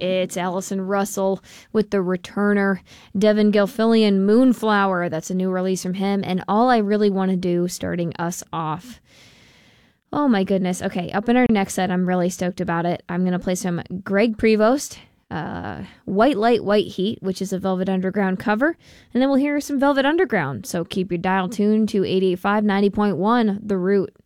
It's Allison Russell with The Returner. Devin Gilfillian, Moonflower. That's a new release from him. And All I Really Want to Do, starting us off. Oh my goodness. Okay, up in our next set, I'm really stoked about it. I'm going to play some Greg Prevost, White Light, White Heat, which is a Velvet Underground cover. And then we'll hear some Velvet Underground. So keep your dial tuned to 88.5, 90.1, The Root.